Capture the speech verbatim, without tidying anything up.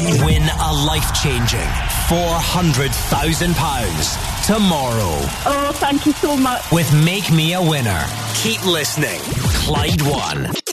Win a life-changing four hundred thousand pounds tomorrow. Oh, thank you so much. With Make Me a Winner. Keep listening. Clyde One.